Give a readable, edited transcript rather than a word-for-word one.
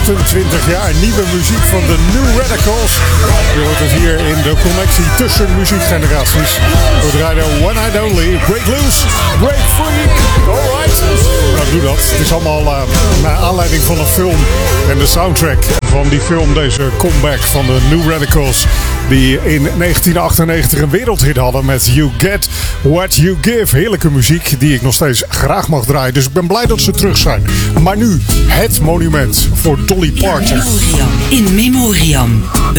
28 jaar nieuwe muziek van de New Radicals. Je hoort het hier in de connectie tussen muziekgeneraties. We draaien One Night Only, Break Loose, Break Free, alright. Nou, doe dat. Het is allemaal naar aanleiding van een film en de soundtrack van die film, deze comeback van de New Radicals, die in 1998 een wereldhit hadden met You Get What You Give. Heerlijke muziek die ik nog steeds graag mag draaien. Dus ik ben blij dat ze terug zijn. Maar nu het monument voor Dolly Parton. In Memoriam.